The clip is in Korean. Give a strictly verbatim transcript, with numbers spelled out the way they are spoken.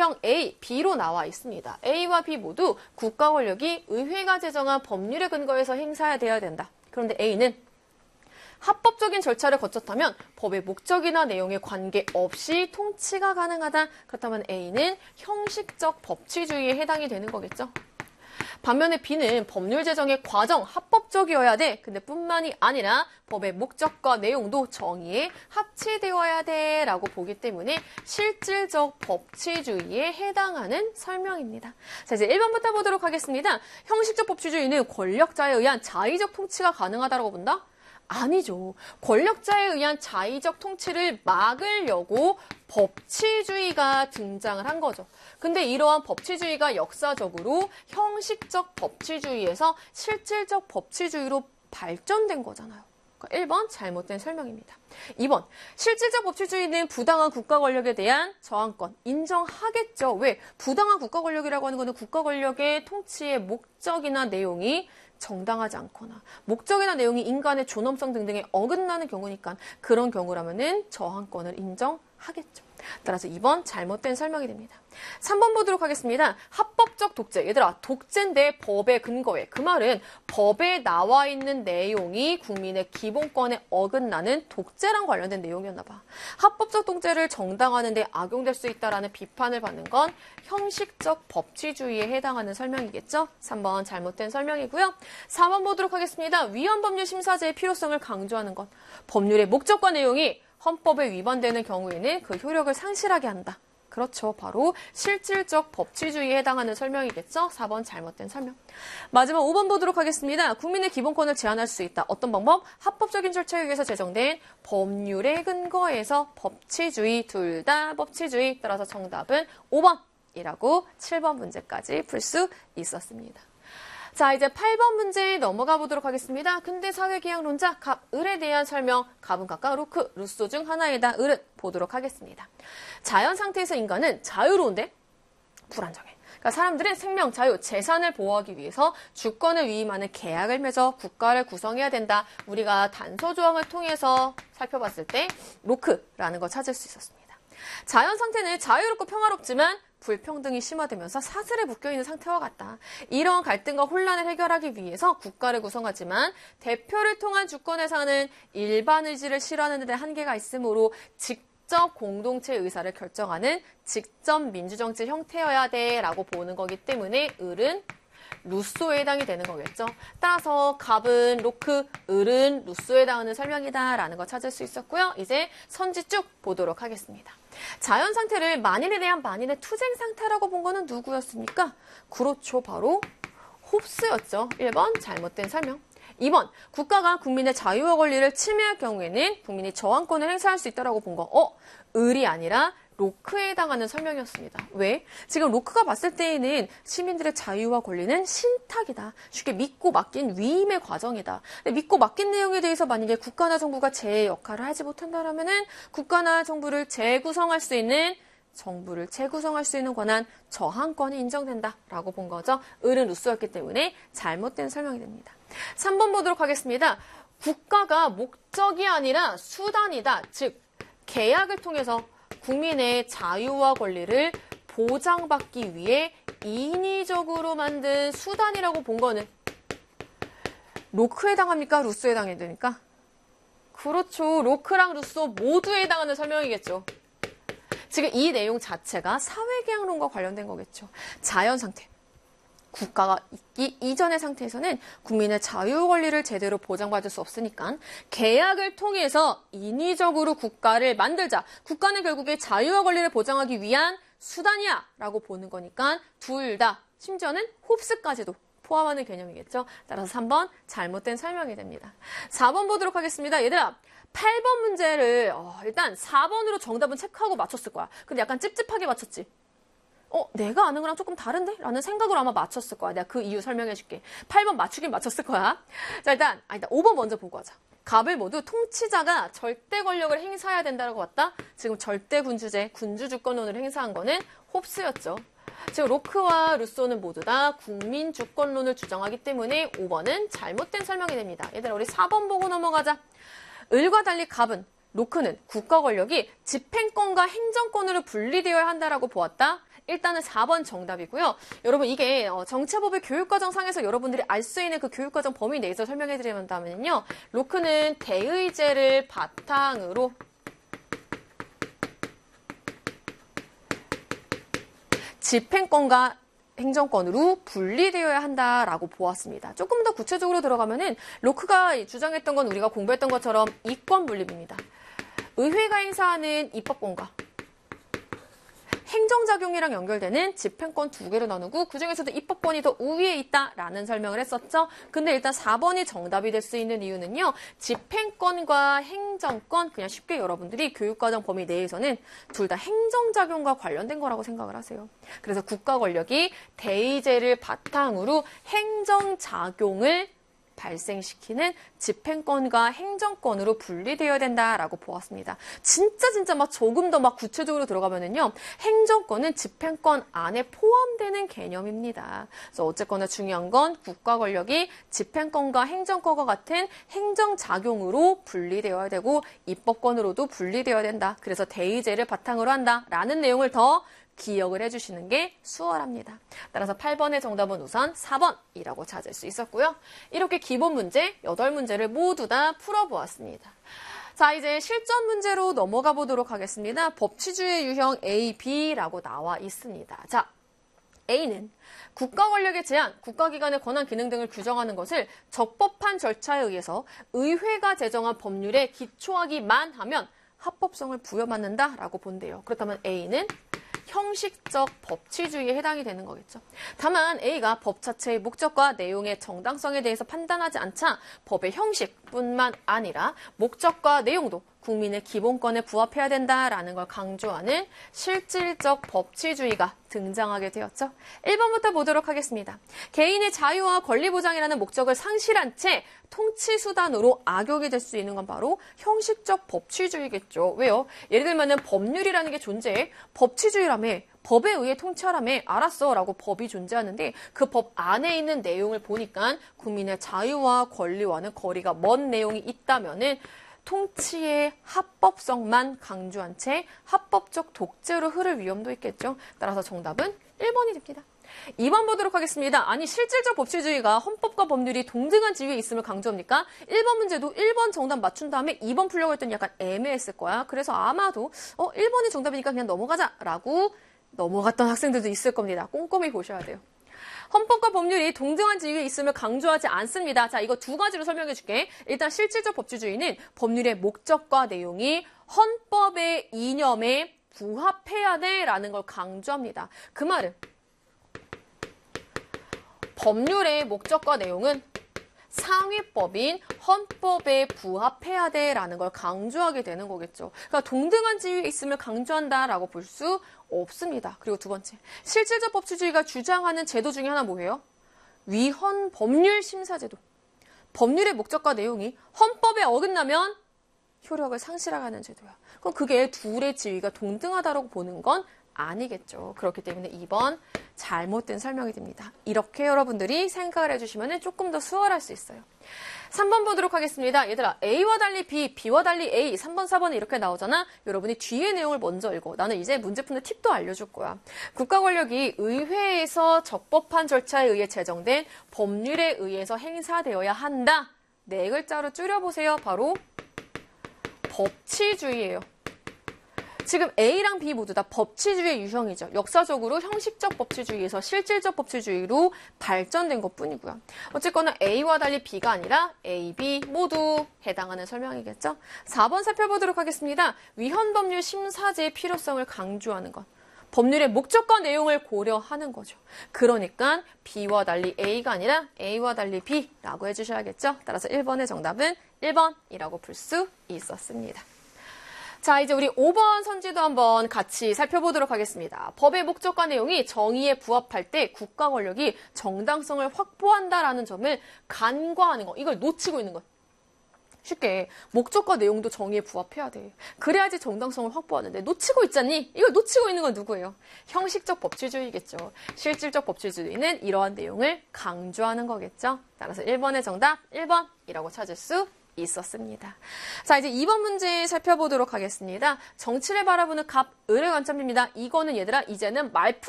설명 A, B로 나와 있습니다. A와 B 모두 국가 권력이 의회가 제정한 법률에 근거해서 행사돼야 된다. 그런데 A는 합법적인 절차를 거쳤다면 법의 목적이나 내용에 관계없이 통치가 가능하다. 그렇다면 A는 형식적 법치주의에 해당이 되는 거겠죠. 반면에 B는 법률 제정의 과정, 합법적이어야 돼. 근데 뿐만이 아니라 법의 목적과 내용도 정의에 합치되어야 돼. 라고 보기 때문에 실질적 법치주의에 해당하는 설명입니다. 자, 이제 일 번부터 보도록 하겠습니다. 형식적 법치주의는 권력자에 의한 자의적 통치가 가능하다고 본다? 아니죠. 권력자에 의한 자의적 통치를 막으려고 법치주의가 등장을 한 거죠. 근데 이러한 법치주의가 역사적으로 형식적 법치주의에서 실질적 법치주의로 발전된 거잖아요. 그러니까 일 번 잘못된 설명입니다. 이 번 실질적 법치주의는 부당한 국가 권력에 대한 저항권 인정하겠죠. 왜? 부당한 국가 권력이라고 하는 거는 국가 권력의 통치의 목적이나 내용이 정당하지 않거나 목적이나 내용이 인간의 존엄성 등등에 어긋나는 경우니까 그런 경우라면은 저항권을 인정하겠죠. 따라서 이 번 잘못된 설명이 됩니다. 삼 번 보도록 하겠습니다. 합법적 독재. 얘들아, 독재인데 법에 근거해. 그 말은 법에 나와 있는 내용이 국민의 기본권에 어긋나는 독재랑 관련된 내용이었나 봐. 합법적 독재를 정당화하는 데 악용될 수 있다라는 비판을 받는 건 형식적 법치주의에 해당하는 설명이겠죠. 삼 번 잘못된 설명이고요. 사 번 보도록 하겠습니다. 위헌법률 심사제의 필요성을 강조하는 것. 법률의 목적과 내용이 헌법에 위반되는 경우에는 그 효력을 상실하게 한다. 그렇죠. 바로 실질적 법치주의에 해당하는 설명이겠죠. 사 번 잘못된 설명. 마지막 오 번 보도록 하겠습니다. 국민의 기본권을 제한할 수 있다. 어떤 방법? 합법적인 절차에 의해서 제정된 법률에 근거해서 법치주의. 둘 다 법치주의. 따라서 정답은 오 번이라고 칠 번 문제까지 풀 수 있었습니다. 자, 이제 팔 번 문제 넘어가 보도록 하겠습니다. 근대 사회계약론자 갑, 을에 대한 설명, 갑은 각각 로크, 루소 중 하나이다. 을은 보도록 하겠습니다. 자연 상태에서 인간은 자유로운데 불안정해. 그러니까 사람들은 생명, 자유, 재산을 보호하기 위해서 주권을 위임하는 계약을 맺어 국가를 구성해야 된다. 우리가 단서 조항을 통해서 살펴봤을 때 로크라는 걸 찾을 수 있었습니다. 자연 상태는 자유롭고 평화롭지만 불평등이 심화되면서 사슬에 묶여있는 상태와 같다. 이러한 갈등과 혼란을 해결하기 위해서 국가를 구성하지만 대표를 통한 주권에서는 일반 의지를 실현하는 데 한계가 있으므로 직접 공동체 의사를 결정하는 직접 민주정치 형태여야 돼 라고 보는 거기 때문에 을은 루소에 해당이 되는 거겠죠. 따라서 갑은 로크, 을은 루소에 해당하는 설명이다 라는 거 찾을 수 있었고요. 이제 선지 쭉 보도록 하겠습니다. 자연 상태를 만인에 대한 만인의 투쟁 상태라고 본 거는 누구였습니까? 그렇죠. 바로 홉스였죠. 일 번 잘못된 설명. 이 번 국가가 국민의 자유와 권리를 침해할 경우에는 국민이 저항권을 행사할 수 있다고 본 거. 어? 을이 아니라 로크에 해당하는 설명이었습니다. 왜? 지금 로크가 봤을 때에는 시민들의 자유와 권리는 신탁이다. 쉽게 믿고 맡긴 위임의 과정이다. 근데 믿고 맡긴 내용에 대해서 만약에 국가나 정부가 제 역할을 하지 못한다면은 국가나 정부를 재구성할 수 있는 정부를 재구성할 수 있는 권한, 저항권이 인정된다라고 본 거죠. 을은 루소였기 때문에 잘못된 설명이 됩니다. 삼 번 보도록 하겠습니다. 국가가 목적이 아니라 수단이다. 즉 계약을 통해서 국민의 자유와 권리를 보장받기 위해 인위적으로 만든 수단이라고 본 거는 로크에 해당합니까? 루소에 해당해야 됩니까? 그렇죠. 로크랑 루소 모두에 해당하는 설명이겠죠. 지금 이 내용 자체가 사회계약론과 관련된 거겠죠. 자연상태. 국가가 있기 이전의 상태에서는 국민의 자유 권리를 제대로 보장받을 수 없으니까 계약을 통해서 인위적으로 국가를 만들자. 국가는 결국에 자유와 권리를 보장하기 위한 수단이야 라고 보는 거니까 둘 다 심지어는 홉스까지도 포함하는 개념이겠죠. 따라서 삼 번 잘못된 설명이 됩니다. 사 번 보도록 하겠습니다. 얘들아, 팔 번 문제를 어, 일단 사 번으로 정답은 체크하고 맞췄을 거야. 근데 약간 찝찝하게 맞췄지. 어, 내가 아는 거랑 조금 다른데? 라는 생각으로 아마 맞췄을 거야. 내가 그 이유 설명해 줄게. 팔 번 맞추긴 맞췄을 거야. 자, 일단, 아, 일단 오 번 먼저 보고 하자. 갑을 모두 통치자가 절대 권력을 행사해야 된다고 봤다? 지금 절대 군주제, 군주주권론을 행사한 거는 홉스였죠. 지금 로크와 루소는 모두 다 국민주권론을 주장하기 때문에 오 번은 잘못된 설명이 됩니다. 얘들아, 우리 사 번 보고 넘어가자. 을과 달리 갑은 로크는 국가 권력이 집행권과 행정권으로 분리되어야 한다라고 보았다. 일단은 사 번 정답이고요. 여러분 이게 정치법의 교육과정상에서 여러분들이 알 수 있는 그 교육과정 범위 내에서 설명해드리면요. 로크는 대의제를 바탕으로 집행권과 행정권으로 분리되어야 한다라고 보았습니다. 조금 더 구체적으로 들어가면은 로크가 주장했던 건 우리가 공부했던 것처럼 이권 분립입니다. 의회가 행사하는 입법권과 행정작용이랑 연결되는 집행권 두 개로 나누고 그중에서도 입법권이 더 우위에 있다라는 설명을 했었죠. 근데 일단 사 번이 정답이 될 수 있는 이유는요. 집행권과 행정권, 그냥 쉽게 여러분들이 교육과정 범위 내에서는 둘 다 행정작용과 관련된 거라고 생각을 하세요. 그래서 국가 권력이 대의제를 바탕으로 행정작용을 발생시키는 집행권과 행정권으로 분리되어야 된다라고 보았습니다. 진짜 진짜 막 조금 더 막 구체적으로 들어가면은요. 행정권은 집행권 안에 포함되는 개념입니다. 그래서 어쨌거나 중요한 건 국가 권력이 집행권과 행정권과 같은 행정작용으로 분리되어야 되고 입법권으로도 분리되어야 된다. 그래서 대의제를 바탕으로 한다라는 내용을 더 기억을 해주시는 게 수월합니다. 따라서 팔 번의 정답은 우선 사 번이라고 찾을 수 있었고요. 이렇게 기본 문제 여덟 문제를 모두 다 풀어보았습니다. 자, 이제 실전 문제로 넘어가 보도록 하겠습니다. 법치주의 유형 A, B라고 나와 있습니다. 자, A는 국가 권력의 제한, 국가기관의 권한 기능 등을 규정하는 것을 적법한 절차에 의해서 의회가 제정한 법률에 기초하기만 하면 합법성을 부여받는다라고 본대요. 그렇다면 A는 형식적 법치주의에 해당이 되는 거겠죠. 다만 A가 법 자체의 목적과 내용의 정당성에 대해서 판단하지 않자 법의 형식뿐만 아니라 목적과 내용도 국민의 기본권에 부합해야 된다라는 걸 강조하는 실질적 법치주의가 등장하게 되었죠. 일 번부터 보도록 하겠습니다. 개인의 자유와 권리 보장이라는 목적을 상실한 채 통치 수단으로 악용이 될 수 있는 건 바로 형식적 법치주의겠죠. 왜요? 예를 들면 법률이라는 게 존재해. 법치주의라며 법에 의해 통치하라며 알았어 라고 법이 존재하는데 그 법 안에 있는 내용을 보니까 국민의 자유와 권리와는 거리가 먼 내용이 있다면은 통치의 합법성만 강조한 채 합법적 독재로 흐를 위험도 있겠죠. 따라서 정답은 일 번이 됩니다. 이 번 보도록 하겠습니다. 아니 실질적 법치주의가 헌법과 법률이 동등한 지위에 있음을 강조합니까? 일 번 문제도 일 번 정답 맞춘 다음에 이 번 풀려고 했더니 약간 애매했을 거야. 그래서 아마도 어, 일 번이 정답이니까 그냥 넘어가자라고 넘어갔던 학생들도 있을 겁니다. 꼼꼼히 보셔야 돼요. 헌법과 법률이 동등한 지위에 있음을 강조하지 않습니다. 자, 이거 두 가지로 설명해 줄게. 일단 실질적 법치주의는 법률의 목적과 내용이 헌법의 이념에 부합해야 돼라는 걸 강조합니다. 그 말은 법률의 목적과 내용은 상위법인 헌법에 부합해야 돼라는 걸 강조하게 되는 거겠죠. 그러니까 동등한 지위에 있음을 강조한다라고 볼 수 없습니다. 그리고 두 번째, 실질적 법치주의가 주장하는 제도 중에 하나 뭐예요? 위헌 법률 심사제도. 법률의 목적과 내용이 헌법에 어긋나면 효력을 상실하는 제도야. 그럼 그게 둘의 지위가 동등하다고 보는 건 아니겠죠. 그렇기 때문에 이 번 잘못된 설명이 됩니다. 이렇게 여러분들이 생각을 해주시면 조금 더 수월할 수 있어요. 삼 번 보도록 하겠습니다. 얘들아, A와 달리 B, B와 달리 A, 삼 번, 사 번은 이렇게 나오잖아. 여러분이 뒤에 내용을 먼저 읽어. 나는 이제 문제 푸는 팁도 알려줄 거야. 국가 권력이 의회에서 적법한 절차에 의해 제정된 법률에 의해서 행사되어야 한다. 네 글자로 줄여보세요. 바로 법치주의예요. 지금 A랑 B 모두 다 법치주의 유형이죠. 역사적으로 형식적 법치주의에서 실질적 법치주의로 발전된 것뿐이고요. 어쨌거나 A와 달리 B가 아니라 A, B 모두 해당하는 설명이겠죠. 사 번 살펴보도록 하겠습니다. 위헌법률 심사제의 필요성을 강조하는 것. 법률의 목적과 내용을 고려하는 거죠. 그러니까 B와 달리 A가 아니라 A와 달리 B라고 해주셔야겠죠. 따라서 일 번의 정답은 일 번이라고 볼 수 있었습니다. 자, 이제 우리 오 번 선지도 한번 같이 살펴보도록 하겠습니다. 법의 목적과 내용이 정의에 부합할 때 국가 권력이 정당성을 확보한다라는 점을 간과하는 거. 이걸 놓치고 있는 것. 쉽게 목적과 내용도 정의에 부합해야 돼. 그래야지 정당성을 확보하는데 놓치고 있잖니? 이걸 놓치고 있는 건 누구예요? 형식적 법치주의겠죠. 실질적 법치주의는 이러한 내용을 강조하는 거겠죠. 따라서 일 번의 정답 일 번이라고 찾을 수 있었습니다. 자, 이제 이 번 문제 살펴보도록 하겠습니다. 정치를 바라보는 갑, 을의 관점입니다. 이거는 얘들아, 이제는 말품